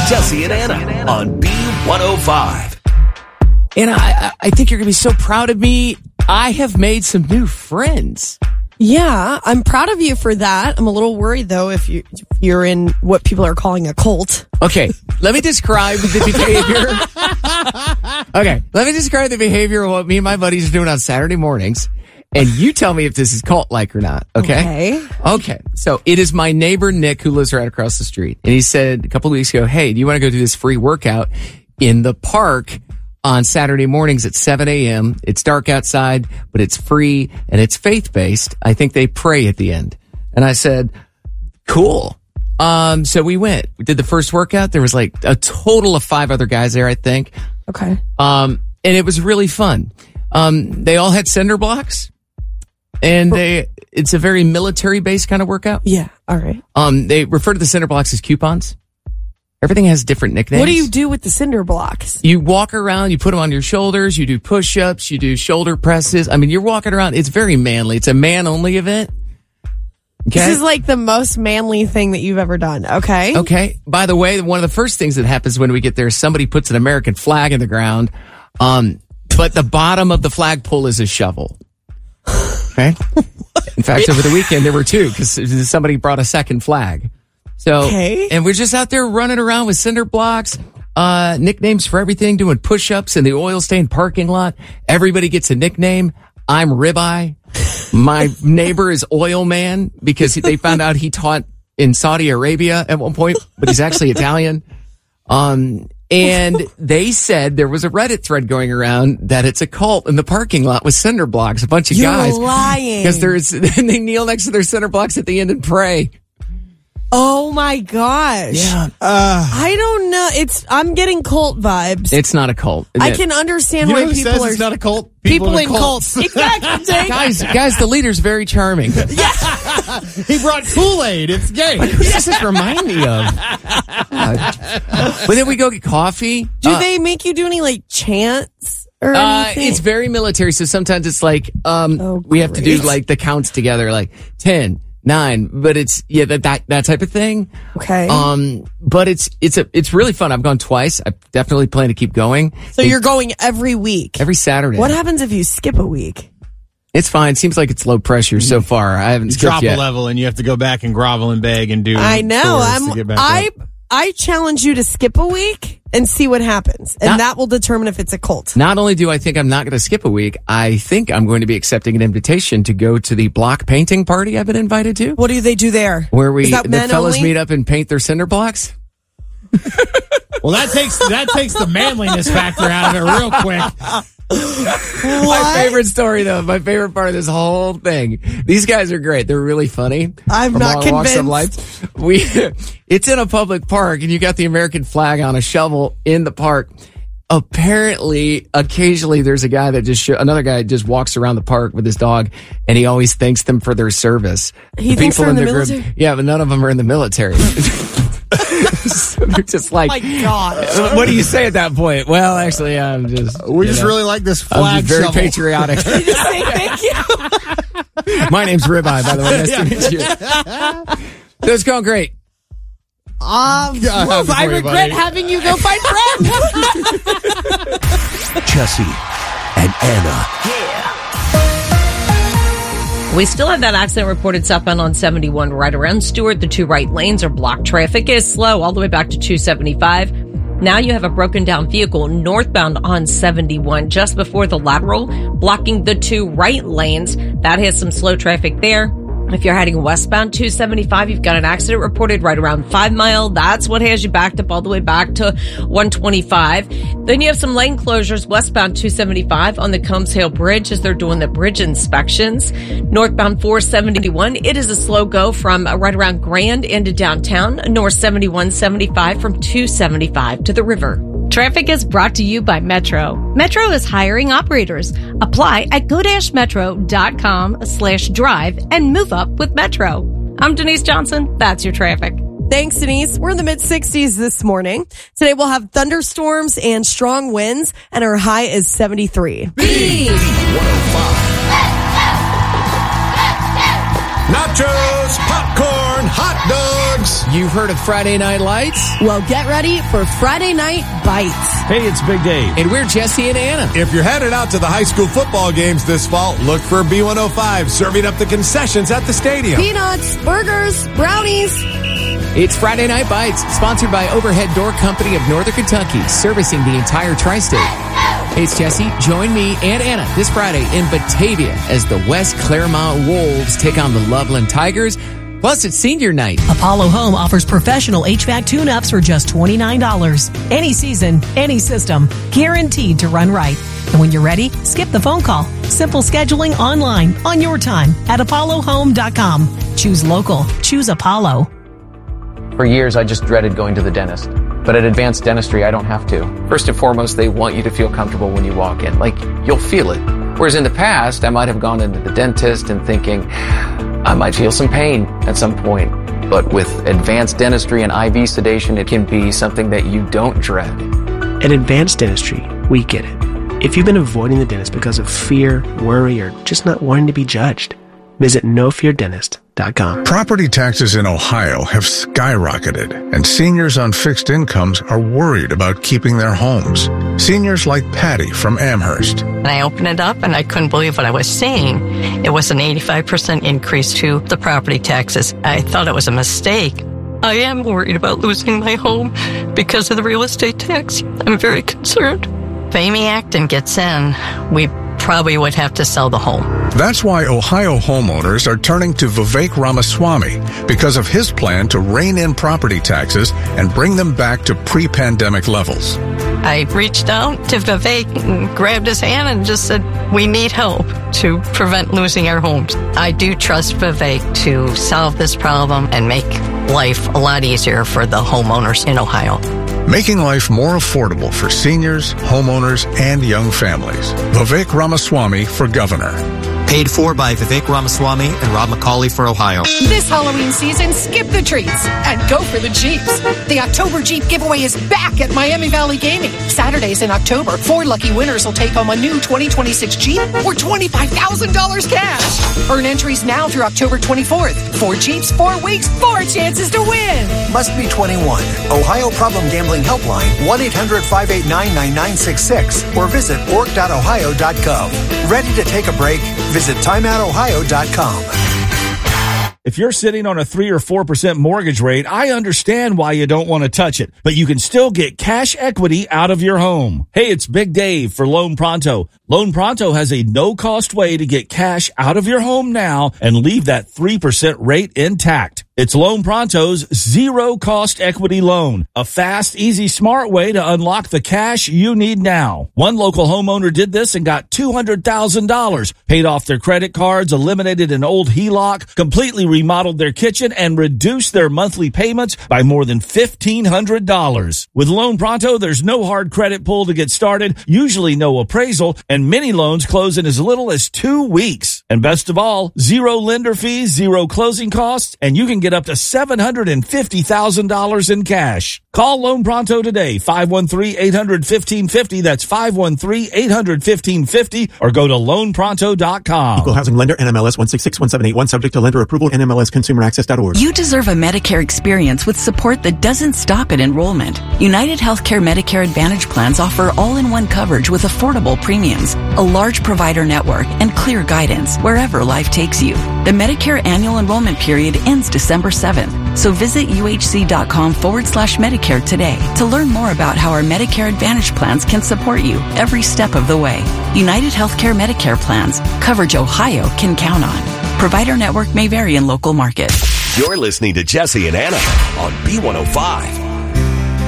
Jesse and Anna on B105. Anna, I think you're going to be so proud of me. I have made some new friends. Yeah, I'm proud of you for that. I'm a little worried, though, if you're in what people are calling a cult. Okay, let me describe the behavior. Okay, let me describe the behavior of what me and my buddies are doing on Saturday mornings. And you tell me if this is cult-like or not, okay? Okay. So it is my neighbor, Nick, who lives right across the street. And he said a couple of weeks ago, hey, do you want to go do this free workout in the park on Saturday mornings at 7 a.m.? It's dark outside, but it's free and it's faith-based. I think they pray at the end. And I said, cool. So we went. We did the first workout. There was like a total of 5 other guys there, I think. Okay. And it was really fun. They all had cinder blocks. And it's a very military-based kind of workout. Yeah, all right. They refer to the cinder blocks as coupons. Everything has different nicknames. What do you do with the cinder blocks? You walk around, you put them on your shoulders, you do push-ups, you do shoulder presses. I mean, you're walking around. It's very manly. It's a man-only event. Okay? This is like the most manly thing that you've ever done, okay? Okay. By the way, one of the first things that happens when we get there, somebody puts an American flag in the ground, but the bottom of the flagpole is a shovel. Okay. In fact, over the weekend there were 2 because somebody brought a second flag. So, and we're just out there running around with cinder blocks, nicknames for everything, doing push-ups in the oil stain parking lot. Everybody gets a nickname. I'm Ribeye. My neighbor is Oil Man because they found out he taught in Saudi Arabia at one point, but he's actually Italian. And they said there was a Reddit thread going around that it's a cult in the parking lot with cinder blocks. A bunch of guys. You're lying. Because they kneel next to their cinder blocks at the end and pray. Oh my gosh. Yeah. I don't know. I'm getting cult vibes. It's not a cult. I can understand You know why who people says are. it's not a cult? People in cults. Exactly. Guys, the leader's very charming. He brought Kool-Aid. It's gay. What does this remind me of? But then we go get coffee. Do they make you do any like chants or anything? It's very military, so sometimes it's like we have to do like the counts together, like 10, 9, but it's that type of thing. Okay. But it's really fun. I've gone twice. I definitely plan to keep going. So you're going every week? Every Saturday. What happens if you skip a week? It's fine. Seems like it's low pressure so far. I haven't skipped drop yet. a level and you have to go back and grovel and beg and do. I know. to get back up. I challenge you to skip a week and see what happens. And that will determine if it's a cult. Not only do I think I'm not going to skip a week, I think I'm going to be accepting an invitation to go to the block painting party I've been invited to. What do they do there? Where Is that the men fellas only? meet up and paint their cinder blocks. Well, that takes the manliness factor out of it real quick. My favorite story, though, my favorite part of this whole thing. These guys are great. They're really funny. I'm not convinced. It's in a public park, and you got the American flag on a shovel in the park. Apparently, occasionally, there's a guy that another guy just walks around the park with his dog, and he always thanks them for their service. He thinks they're in the military? Yeah, but none of them are in the military. So they're just like, my God. What do you say at that point? Well, actually, I'm just. We just really like this flag. I'm just very shovel. patriotic. You just say thank you. My name's Ribeye, by the way. Nice to meet you. So it's going great. I regret having you go find friends. Jesse and Anna. We still have that accident reported southbound on 71 right around Stewart. The 2 right lanes are blocked. Traffic is slow all the way back to 275. Now you have a broken down vehicle northbound on 71 just before the lateral, blocking the 2 right lanes. That has some slow traffic there. If you're heading westbound 275, you've got an accident reported right around 5 Mile. That's what has you backed up all the way back to 125. Then you have some lane closures westbound 275 on the Combs Hill Bridge as they're doing the bridge inspections. Northbound 471, it is a slow go from right around Grand into downtown. North 7175 from 275 to the river. Traffic is brought to you by Metro. Metro is hiring operators. Apply at go-metro.com/drive and move up with Metro. I'm Denise Johnson. That's your traffic. Thanks, Denise. We're in the mid-60s this morning. Today we'll have thunderstorms and strong winds, and our high is 73. Nachos, popcorn, hot dog, Thanks. You've heard of Friday Night Lights? Well, get ready for Friday Night Bites. Hey, it's Big Dave. And we're Jesse and Anna. If you're headed out to the high school football games this fall, look for B105 serving up the concessions at the stadium. Peanuts, burgers, brownies. It's Friday Night Bites, sponsored by Overhead Door Company of Northern Kentucky, servicing the entire tri-state. Hey, it's Jesse. Join me and Anna this Friday in Batavia as the West Claremont Wolves take on the Loveland Tigers. Plus, it's senior night. Apollo Home offers professional HVAC tune-ups for just $29. Any season, any system, guaranteed to run right. And when you're ready, skip the phone call. Simple scheduling online on your time at apollohome.com. Choose local. Choose Apollo. For years, I just dreaded going to the dentist. But at Advanced Dentistry, I don't have to. First and foremost, they want you to feel comfortable when you walk in. Like, you'll feel it. Whereas in the past, I might have gone into the dentist and thinking, I might feel some pain at some point. But with Advanced Dentistry and IV sedation, it can be something that you don't dread. At Advanced Dentistry, we get it. If you've been avoiding the dentist because of fear, worry, or just not wanting to be judged, visit NoFearDentist.com. Property taxes in Ohio have skyrocketed, and seniors on fixed incomes are worried about keeping their homes. Seniors like Patty from Amherst. And I opened it up and I couldn't believe what I was seeing. It was an 85% increase to the property taxes. I thought it was a mistake. I am worried about losing my home because of the real estate tax. I'm very concerned. If Amy Acton gets in, we probably would have to sell the home. That's why Ohio homeowners are turning to Vivek Ramaswamy because of his plan to rein in property taxes and bring them back to pre-pandemic levels. I reached out to Vivek and grabbed his hand and just said, we need help to prevent losing our homes. I do trust Vivek to solve this problem and make life a lot easier for the homeowners in Ohio. Making life more affordable for seniors, homeowners, and young families. Vivek Ramaswamy for governor. Paid for by Vivek Ramaswamy and Rob McCauley for Ohio. This Halloween season, skip the treats and go for the Jeeps. The October Jeep giveaway is back at Miami Valley Gaming. Saturdays in October, 4 lucky winners will take home a new 2026 Jeep or $25,000 cash. Earn entries now through October 24th. 4 Jeeps, 4 weeks, 4 chances to win. Must be 21. Ohio Problem Gambling Helpline, 1-800-589-9966 or visit org.ohio.gov. Ready to take a break? Visit timeoutohio.com. If you're sitting on a 3 or 4% mortgage rate, I understand why you don't want to touch it, but you can still get cash equity out of your home. Hey, it's Big Dave for Loan Pronto. Loan Pronto has a no-cost way to get cash out of your home now and leave that 3% rate intact. It's Loan Pronto's zero-cost equity loan, a fast, easy, smart way to unlock the cash you need now. One local homeowner did this and got $200,000, paid off their credit cards, eliminated an old HELOC, completely remodeled their kitchen, and reduced their monthly payments by more than $1,500. With Loan Pronto, there's no hard credit pull to get started, usually no appraisal, and many loans close in as little as 2 weeks. And best of all, zero lender fees, zero closing costs, and you can get up to $750,000 in cash. Call Loan Pronto today, 513-800-1550. That's 513-800-1550, or go to loanpronto.com. Equal Housing Lender, NMLS 166178, subject to lender approval, NMLSconsumeraccess.org. You deserve a Medicare experience with support that doesn't stop at enrollment. United Healthcare Medicare Advantage plans offer all-in-one coverage with affordable premiums, a large provider network, and clear guidance wherever life takes you. The Medicare annual enrollment period ends December 7th, so visit uhc.com/Medicare today to learn more about how our Medicare Advantage plans can support you every step of the way. United Healthcare Medicare plans, coverage Ohio can count on. Provider network may vary in local markets. You're listening to Jesse and Anna on B105.